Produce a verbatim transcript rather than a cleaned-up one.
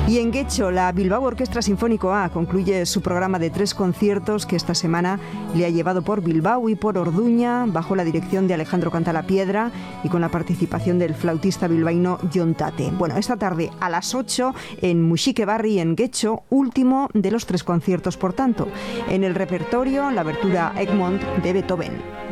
Y en Getxo, la Bilbao Orquestra Sinfónicoa concluye su programa de tres conciertos que esta semana le ha llevado por Bilbao y por Orduña, bajo la dirección de Alejandro Cantalapiedra y con la participación del flautista bilbaíno Jon Tate. Bueno, esta tarde a las ocho en Muxique Barri, en Getxo, último de los tres conciertos, por tanto. En el repertorio, la abertura Egmont de Beethoven.